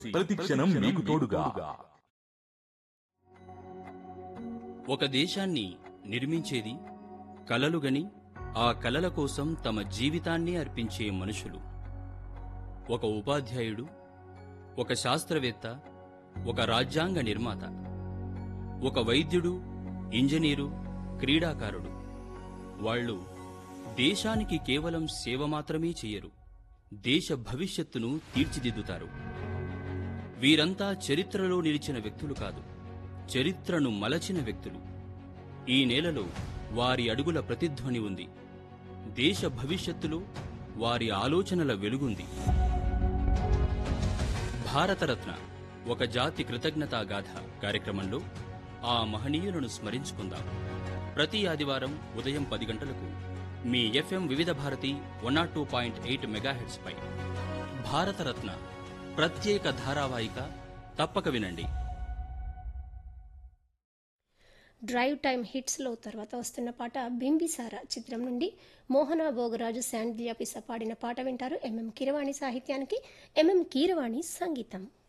ప్రతి క్షణం మీకు తోడుగా. ఒక దేశాన్ని నిర్మించేది కలలుగని ఆ కలల కోసం తమ జీవితాన్ని అర్పించే మనుషులు. ఒక ఉపాధ్యాయుడు, ఒక శాస్త్రవేత్త, ఒక రాజ్యాంగ నిర్మాత, ఒక వైద్యుడు, ఇంజనీరు, క్రీడాకారుడు. వాళ్ళు దేశానికి కేవలం సేవ మాత్రమే చెయ్యరు, దేశ భవిష్యత్తును తీర్చిదిద్దుతారు. వీరంతా చరిత్రలో నిలిచిన వ్యక్తులు కాదు, చరిత్రను మలచిన వ్యక్తులు. ఈ నేలలో వారి అడుగుల ప్రతిధ్వని ఉంది, దేశ భవిష్యత్తులో వారి ఆలోచనల వెలుగుంది. భారతరత్న ఒక జాతి కృతజ్ఞతా గాథ కార్యక్రమంలో ఆ మహనీయులను స్మరించుకుందాం. ప్రతి ఆదివారం ఉదయం 10 గంటలకు మీ FM వివిధ భారతి 102.8 మెగాహెర్ట్జ్ పై భారతరత్న ప్రత్యేక ధారావాహిక తప్పక వినండి. డ్రైవ్ టైమ్ హిట్స్లో తర్వాత వస్తున్న పాట బింబిసార చిత్రం నుండి మోహన భోగరాజు శాండిలియా పిస పాడిన పాట వింటారు. ఎంఎం కీరవాణి సాహిత్యానికి ఎంఎం కీరవాణి సంగీతం.